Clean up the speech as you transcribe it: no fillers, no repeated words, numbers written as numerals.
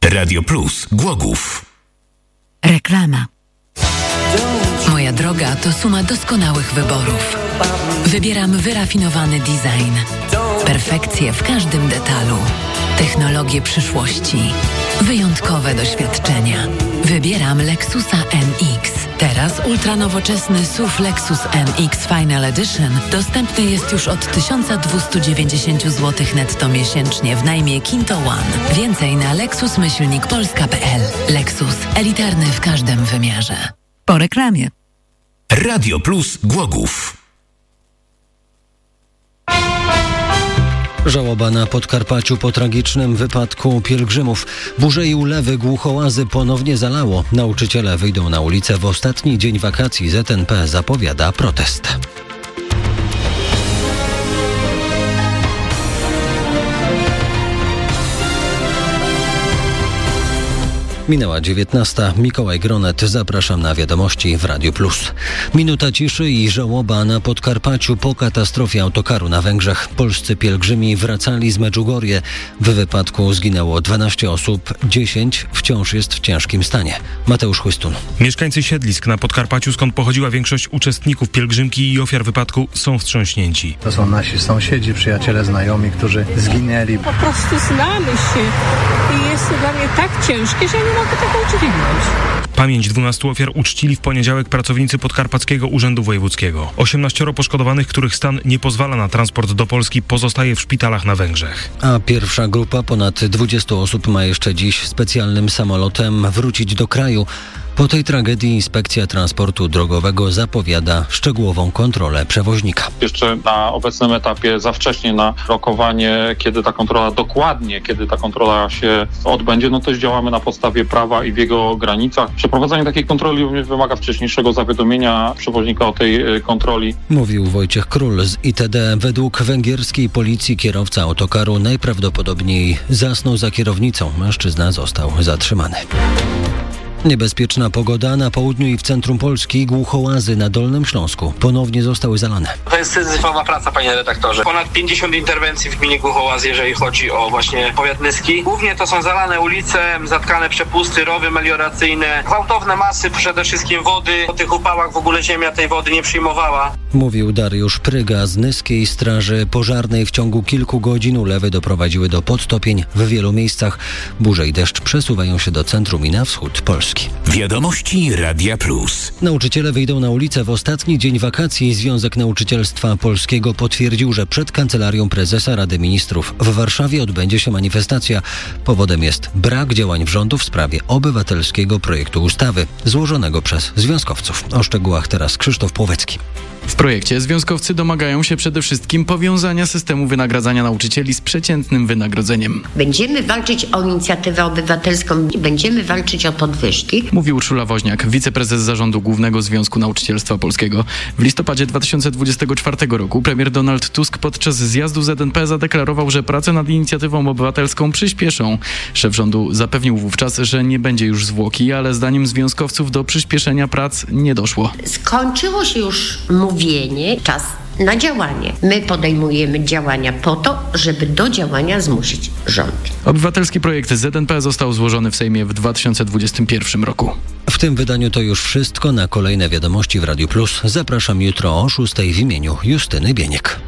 Radio Plus Głogów. Reklama. Moja droga to suma doskonałych wyborów. Wybieram wyrafinowany design, perfekcję w każdym detalu, technologię przyszłości, wyjątkowe doświadczenia. Wybieram Lexusa NX. Teraz ultranowoczesny SUV Lexus NX Final Edition dostępny jest już od 1290 zł netto miesięcznie w najmie Kinto One. Więcej na lexus-polska.pl. Lexus. Elitarny w każdym wymiarze. Po reklamie. Radio Plus Głogów. Żałoba na Podkarpaciu po tragicznym wypadku pielgrzymów. Burze i ulewy Głuchołazy ponownie zalało. Nauczyciele wyjdą na ulicę w ostatni dzień wakacji. ZNP zapowiada protest. Minęła 19. Mikołaj Gronet. Zapraszam na wiadomości w Radiu Plus. Minuta ciszy i żałoba na Podkarpaciu po katastrofie autokaru na Węgrzech. Polscy pielgrzymi wracali z Medjugorje. W wypadku zginęło 12 osób, 10 wciąż jest w ciężkim stanie. Mateusz Chłystun. Mieszkańcy siedlisk na Podkarpaciu, skąd pochodziła większość uczestników pielgrzymki i ofiar wypadku, są wstrząśnięci. To są nasi sąsiedzi, przyjaciele, znajomi, którzy zginęli. Po prostu znamy się i jest to dla mnie tak ciężkie, że nie mogę tego udźwignąć. Pamięć 12 ofiar uczcili w poniedziałek pracownicy Podkarpackiego Urzędu Wojewódzkiego. 18 poszkodowanych, których stan nie pozwala na transport do Polski, pozostaje w szpitalach na Węgrzech. A pierwsza grupa, ponad 20 osób, ma jeszcze dziś specjalnym samolotem wrócić do kraju. Po tej tragedii Inspekcja Transportu Drogowego zapowiada szczegółową kontrolę przewoźnika. Jeszcze na obecnym etapie za wcześnie na rokowanie, kiedy ta kontrola się odbędzie, no też działamy na podstawie prawa i w jego granicach. Przeprowadzanie takiej kontroli również wymaga wcześniejszego zawiadomienia przewoźnika o tej kontroli. Mówił Wojciech Król z ITD. Według węgierskiej policji kierowca autokaru najprawdopodobniej zasnął za kierownicą. Mężczyzna został zatrzymany. Niebezpieczna pogoda na południu i w centrum Polski. Głuchołazy na Dolnym Śląsku ponownie zostały zalane. To jest syzyfowa praca, panie redaktorze. Ponad 50 interwencji w gminie Głuchołazy, jeżeli chodzi o właśnie powiat nyski. Głównie to są zalane ulice, zatkane przepusty, rowy melioracyjne, gwałtowne masy, przede wszystkim wody. Po tych upałach w ogóle ziemia tej wody nie przyjmowała. Mówił Dariusz Pryga z Nyskiej Straży Pożarnej. W ciągu kilku godzin ulewy doprowadziły do podtopień w wielu miejscach. Burze i deszcz przesuwają się do centrum i na wschód Polski. Wiadomości Radia Plus. Nauczyciele wyjdą na ulicę w ostatni dzień wakacji. Związek Nauczycielstwa Polskiego potwierdził, że przed Kancelarią Prezesa Rady Ministrów w Warszawie odbędzie się manifestacja. Powodem jest brak działań rządu w sprawie obywatelskiego projektu ustawy złożonego przez związkowców. O szczegółach teraz Krzysztof Płowecki. W projekcie związkowcy domagają się przede wszystkim powiązania systemu wynagradzania nauczycieli z przeciętnym wynagrodzeniem. Będziemy walczyć o inicjatywę obywatelską, będziemy walczyć o podwyżki. Mówi Urszula Woźniak, wiceprezes Zarządu Głównego Związku Nauczycielstwa Polskiego. W listopadzie 2024 roku premier Donald Tusk podczas zjazdu ZNP zadeklarował, że prace nad inicjatywą obywatelską przyspieszą. Szef rządu zapewnił wówczas, że nie będzie już zwłoki, ale zdaniem związkowców do przyspieszenia prac nie doszło. Skończyło się już mówienie, czas na działanie. My podejmujemy działania po to, żeby do działania zmusić rząd. Obywatelski projekt ZNP został złożony w Sejmie w 2021 roku. W tym wydaniu to już wszystko. Na kolejne wiadomości w Radiu Plus zapraszam jutro o 6:00 w imieniu Justyny Bieniek.